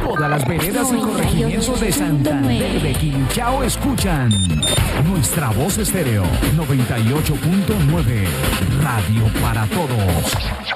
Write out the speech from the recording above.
Todas las veredas y corregimientos de Santander de Quilichao escuchan Nuestra Voz Estéreo 98.9, Radio para Todos.